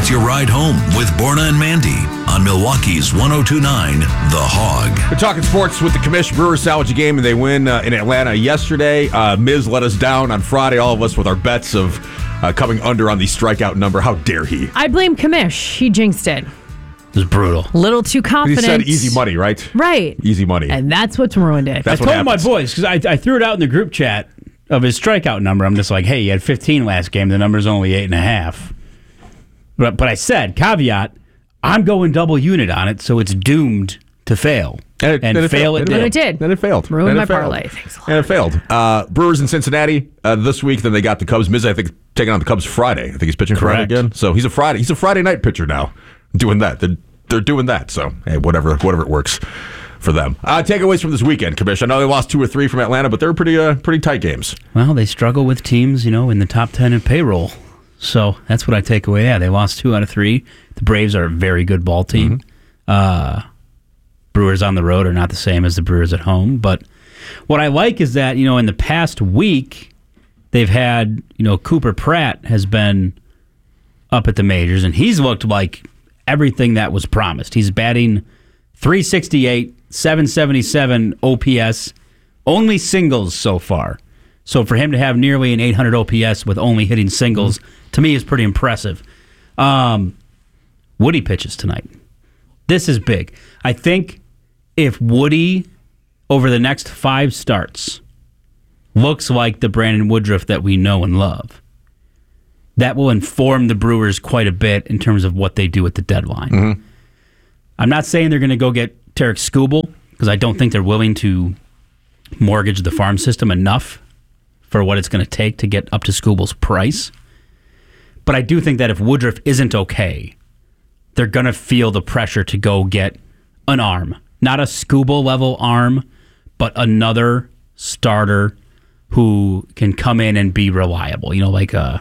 It's your ride home with Borna and Mandy on Milwaukee's 102.9 The Hog. We're talking sports with the Commish. Brewers salvage a game, and they win in Atlanta yesterday. Miz let us down on Friday, all of us, with our bets of coming under on the strikeout number. How dare he? I blame Commish. He jinxed it. It was brutal. Little too confident. He said easy money, right? Right. Easy money. And that's what's ruined it. That's I told my boys, because I threw it out in the group chat of his strikeout number. I'm just like, hey, you had 15 last game. The number's only 8.5. But I said, caveat, I'm going double unit on it, so it's doomed to fail. And it did. Then it failed. Ruined my failed. parlay. Thanks a lot. And it failed. Brewers in Cincinnati this week. Then they got the Cubs. Miz, I think, taking on the Cubs Friday. I think he's pitching Friday again. So he's a Friday night pitcher now, doing that. They're doing that. So hey, whatever it works for them. Takeaways from this weekend, Commish. I know they lost 2 or 3 from Atlanta, but they were pretty tight games. Well, they struggle with teams, in the top 10 in payroll. So that's what I take away. Yeah, they lost 2 out of 3. The Braves are a very good ball team. Mm-hmm. Brewers on the road are not the same as the Brewers at home. But what I like is that, in the past week, they've had, Cooper Pratt has been up at the majors, and he's looked like everything that was promised. He's batting .368, .777 OPS, only singles so far. So for him to have nearly an .800 OPS with only hitting singles, to me, is pretty impressive. Woody pitches tonight. This is big. I think if Woody, over the next 5 starts, looks like the Brandon Woodruff that we know and love, that will inform the Brewers quite a bit in terms of what they do at the deadline. Mm-hmm. I'm not saying they're going to go get Tarek Skubal, because I don't think they're willing to mortgage the farm system enough for what it's going to take to get up to Skubal's price. But I do think that if Woodruff isn't okay, they're going to feel the pressure to go get an arm. Not a Skubal-level arm, but another starter who can come in and be reliable. Kind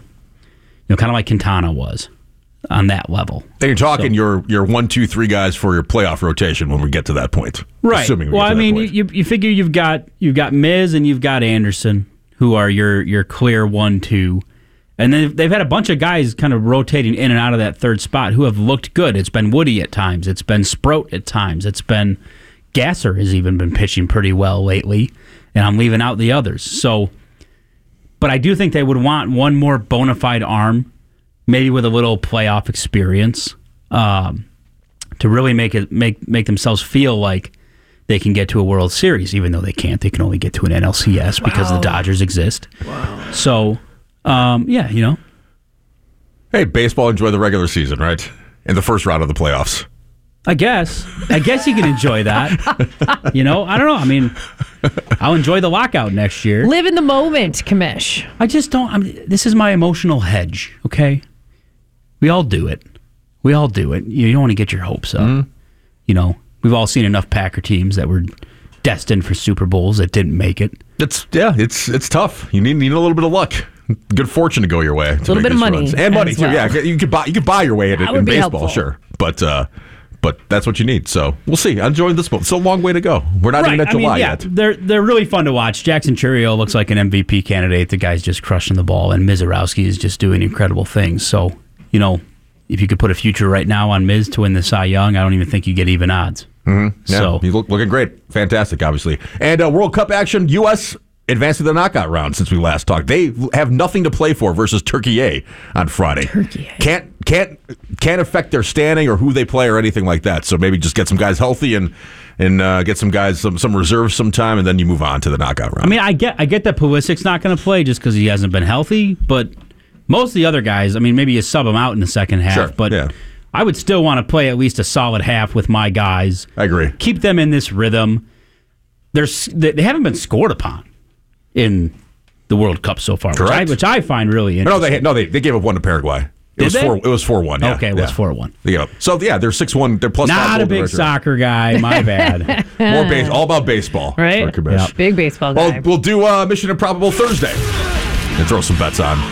of like Quintana was on that level. And you're talking your 1, 2, 3 guys for your playoff rotation when we get to that point. Right. Assuming well, I mean, you figure you've got Miz and you've got Anderson, who are your clear 1, 2. And then they've had a bunch of guys kind of rotating in and out of that third spot who have looked good. It's been Woody at times. It's been Sprout at times. It's been Gasser has even been pitching pretty well lately. And I'm leaving out the others. So, but I do think they would want one more bona fide arm, maybe with a little playoff experience, to really make themselves feel like they can get to a World Series, even though they can't. They can only get to an NLCS because the Dodgers exist. Wow. So, Hey, baseball, enjoy the regular season, right? In the first round of the playoffs. I guess you can enjoy that. I don't know. I mean, I'll enjoy the lockout next year. Live in the moment, Commish. I just don't. This is my emotional hedge, okay? We all do it. You don't want to get your hopes up. Mm-hmm. We've all seen enough Packer teams that were destined for Super Bowls that didn't make it. It's tough. You need a little bit of luck. Good fortune to go your way. A little bit of money. Runs. And money, too. Well. Yeah, you could buy your way in baseball, helpful. Sure. But that's what you need. So we'll see. I'm enjoying this. It's a long way to go. We're not even at July yet. They're really fun to watch. Jackson Chourio looks like an MVP candidate. The guy's just crushing the ball, and Mizorowski is just doing incredible things. So, if you could put a future right now on Miz to win the Cy Young, I don't even think you get even odds. Mm-hmm. Yeah, so he's looking great. Fantastic, obviously. And World Cup action, U.S. advanced to the knockout round since we last talked. They have nothing to play for versus Turkey on Friday. Turkey. Can't affect their standing or who they play or anything like that. So maybe just get some guys healthy and get some guys some reserves sometime, and then you move on to the knockout round. I mean, I get that Pulisic's not going to play just because he hasn't been healthy, but most of the other guys, I mean, maybe you sub them out in the second half, sure, but yeah. I would still want to play at least a solid half with my guys. I agree. Keep them in this rhythm. They haven't been scored upon in the World Cup so far, which I find really interesting. No, they gave up 1 to Paraguay. It was 4-1. Yeah. Okay, it was 4-1. Yeah. So yeah, they're 6-1. They're plus. Not a big soccer guy. My bad. All about baseball, right? Yep. Big baseball guy. Well, we'll do Mission Improbable Thursday and throw some bets on.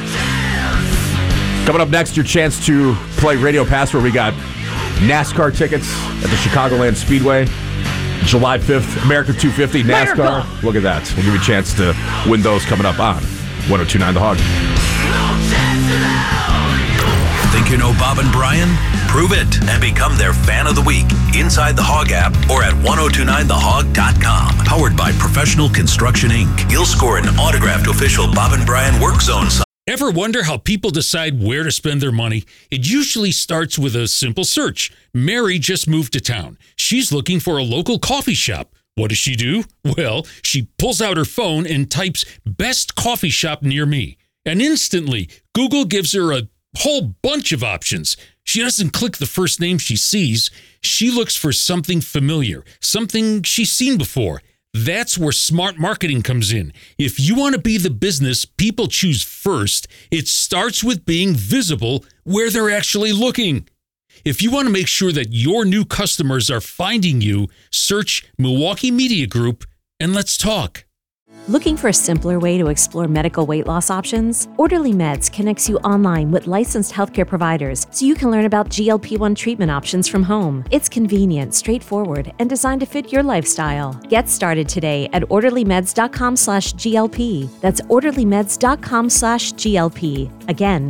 Coming up next, your chance to play Radio Pass, where we got NASCAR tickets at the Chicagoland Speedway. July 5th, America 250, NASCAR. America. Look at that. We'll give you a chance to win those coming up on 102.9 The Hog. Think you know Bob and Brian? Prove it and become their fan of the week inside the Hog app or at 1029thehog.com. Powered by Professional Construction, Inc. You'll score an autographed official Bob and Brian Work Zone sign. Ever wonder how people decide where to spend their money? It usually starts with a simple search. Mary just moved to town. She's looking for a local coffee shop. What does she do? Well, she pulls out her phone and types "best coffee shop near me." And instantly, Google gives her a whole bunch of options. She doesn't click the first name she sees. She looks for something familiar, something she's seen before. That's where smart marketing comes in. If you want to be the business people choose first, it starts with being visible where they're actually looking. If you want to make sure that your new customers are finding you, search Milwaukee Media Group and let's talk. Looking for a simpler way to explore medical weight loss options? Orderly Meds connects you online with licensed healthcare providers so you can learn about GLP-1 treatment options from home. It's convenient, straightforward, and designed to fit your lifestyle. Get started today at orderlymeds.com/GLP. That's orderlymeds.com/GLP. Again,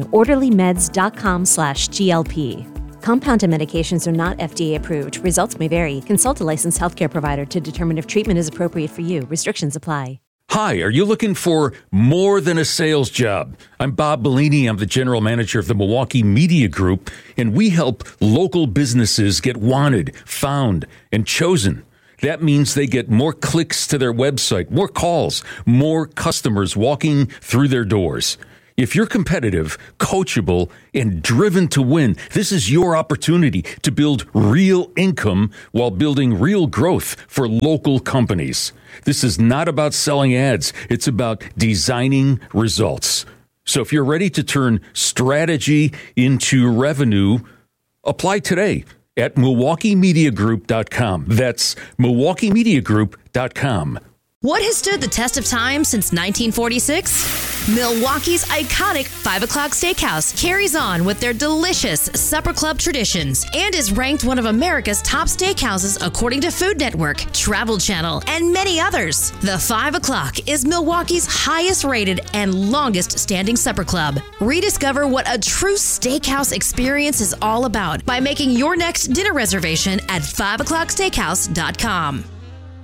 orderlymeds.com/GLP. Compounded medications are not FDA approved. Results may vary. Consult a licensed healthcare provider to determine if treatment is appropriate for you. Restrictions apply. Hi, are you looking for more than a sales job? I'm Bob Bellini. I'm the general manager of the Milwaukee Media Group, and we help local businesses get wanted, found, and chosen. That means they get more clicks to their website, more calls, more customers walking through their doors. If you're competitive, coachable, and driven to win, this is your opportunity to build real income while building real growth for local companies. This is not about selling ads. It's about designing results. So if you're ready to turn strategy into revenue, apply today at MilwaukeeMediaGroup.com. That's MilwaukeeMediaGroup.com. What has stood the test of time since 1946? Milwaukee's iconic 5 o'clock steakhouse carries on with their delicious supper club traditions and is ranked one of America's top steakhouses according to Food Network, Travel Channel, and many others. The 5 o'clock is Milwaukee's highest rated and longest standing supper club. Rediscover what a true steakhouse experience is all about by making your next dinner reservation at 5o'clocksteakhouse.com.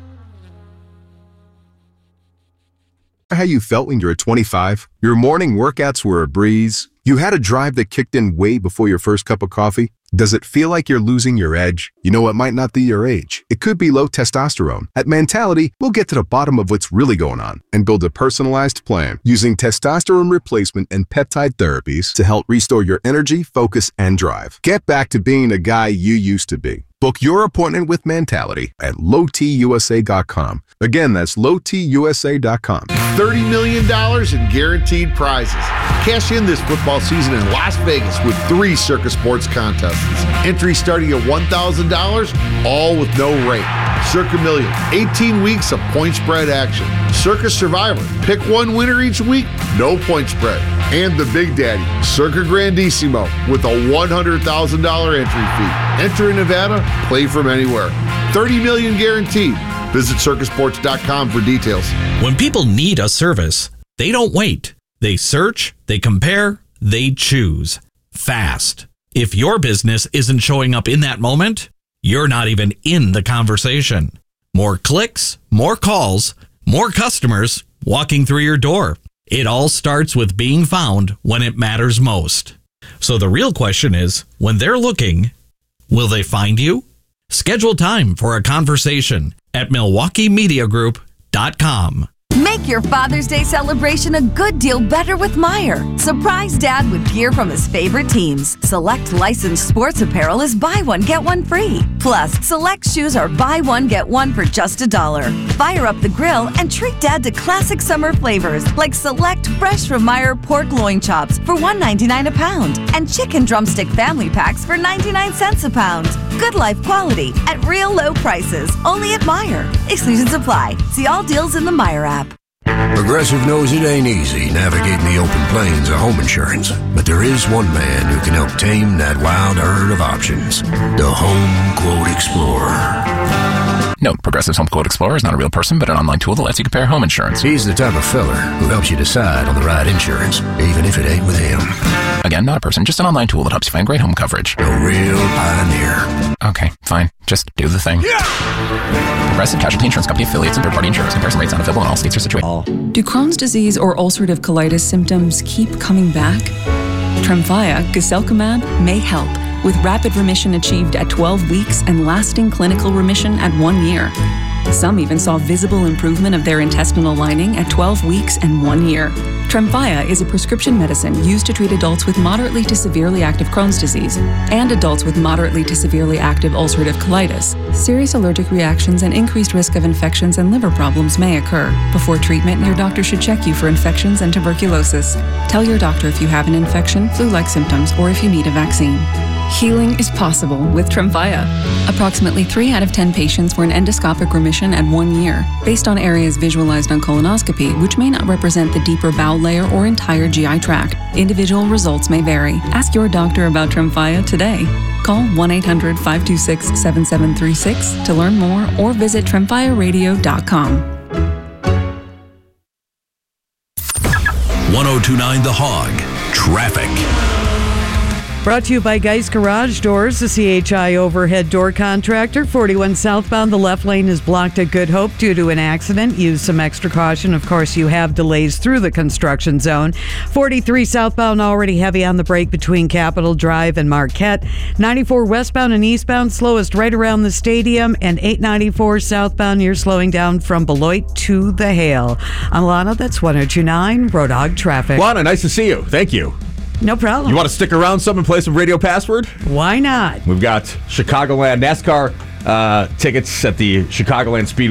How you felt when you were 25? Your morning workouts were a breeze. You had a drive that kicked in way before your first cup of coffee. Does it feel like you're losing your edge? You know, it might not be your age. It could be low testosterone. At Mentality, we'll get to the bottom of what's really going on and build a personalized plan using testosterone replacement and peptide therapies to help restore your energy, focus, and drive. Get back to being the guy you used to be. Book your appointment with Mentality at lowtusa.com. Again, that's lowtusa.com. $30 million in guaranteed prizes. Cash in this football season in Las Vegas with 3 Circus Sports contests. Entry starting at $1,000, all with no rate. Circa Million, 18 weeks of point spread action. Circus Survivor, pick one winner each week, no point spread. And the Big Daddy, Circa Grandissimo, with a $100,000 entry fee. Enter in Nevada, play from anywhere. $30 million guaranteed. Visit circusports.com for details. When people need a service, they don't wait. They search, they compare, they choose. Fast. If your business isn't showing up in that moment, you're not even in the conversation. More clicks, more calls, more customers walking through your door. It all starts with being found when it matters most. So the real question is, when they're looking, will they find you? Schedule time for a conversation at MilwaukeeMediaGroup.com. Make your Father's Day celebration a good deal better with Meijer. Surprise Dad with gear from his favorite teams. Select licensed sports apparel is buy one, get one free. Plus, select shoes are buy one, get one for just $1. Fire up the grill and treat Dad to classic summer flavors like select fresh from Meijer pork loin chops for $1.99 a pound and chicken drumstick family packs for 99 cents a pound. Good life quality at real low prices. Only at Meijer. Exclusions apply. See all deals in the Meijer app. Progressive knows it ain't easy navigating the open plains of home insurance, but there is one man who can help tame that wild herd of options. The Home Quote Explorer. Note, Progressive's Home Quote Explorer is not a real person, but an online tool that lets you compare home insurance. He's the type of fella who helps you decide on the right insurance, even if it ain't with him. Again, not a person, just an online tool that helps you find great home coverage. A real pioneer. Okay, fine. Just do the thing. Progressive Casualty Insurance Company affiliates and third-party insurers. Comparison rates not available in all states or situations. Do Crohn's disease or ulcerative colitis symptoms keep coming back? Tremfya, guselkumab, may help, with rapid remission achieved at 12 weeks and lasting clinical remission at 1 year. Some even saw visible improvement of their intestinal lining at 12 weeks and 1 year. Tremfya is a prescription medicine used to treat adults with moderately to severely active Crohn's disease and adults with moderately to severely active ulcerative colitis. Serious allergic reactions and increased risk of infections and liver problems may occur. Before treatment, your doctor should check you for infections and tuberculosis. Tell your doctor if you have an infection, flu-like symptoms, or if you need a vaccine. Healing is possible with Tremfya. Approximately 3 out of 10 patients were in endoscopic remission at 1 year, based on areas visualized on colonoscopy, which may not represent the deeper bowel layer or entire GI tract. Individual results may vary. Ask your doctor about Tremfya today. Call 1-800-526-7736 to learn more or visit tremfyaradio.com. 1029 The Hog. Traffic. Brought to you by Geist Garage Doors, the CHI overhead door contractor. 41 southbound, the left lane is blocked at Good Hope due to an accident. Use some extra caution. Of course, you have delays through the construction zone. 43 southbound, already heavy on the brake between Capitol Drive and Marquette. 94 westbound and eastbound, slowest right around the stadium. And 894 southbound, you're slowing down from Beloit to the Hale. I'm Lana, that's 1029 Road Hog Traffic. Lana, nice to see you. Thank you. No problem. You want to stick around some and play some Radio Password? Why not? We've got Chicagoland NASCAR tickets at the Chicagoland Speedway.